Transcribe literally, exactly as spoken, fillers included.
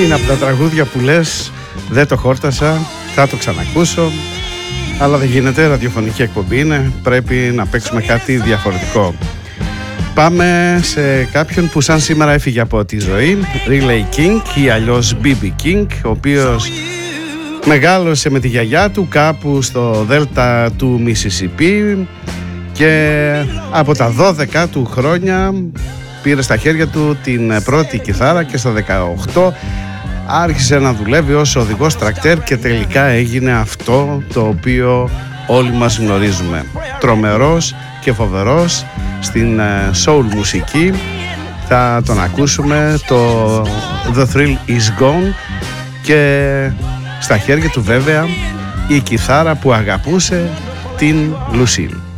Είναι από τα τραγούδια που λες δεν το χόρτασα, θα το ξανακούσω, αλλά δεν γίνεται, ραδιοφωνική εκπομπή είναι, πρέπει να παίξουμε κάτι διαφορετικό. Πάμε σε κάποιον που σαν σήμερα έφυγε από τη ζωή, Riley King ή αλλιώς μπι μπι King, ο οποίος μεγάλωσε με τη γιαγιά του κάπου στο δέλτα του Μισισιπί και από τα δώδεκα του χρόνια πήρε στα χέρια του την πρώτη κιθάρα και στα δεκαοκτώ άρχισε να δουλεύει ως οδηγός τρακτέρ και τελικά έγινε αυτό το οποίο όλοι μας γνωρίζουμε. Τρομερός και φοβερός στην soul μουσική. Θα τον ακούσουμε, το The Thrill Is Gone, και στα χέρια του βέβαια η κιθάρα που αγαπούσε, την Lucille.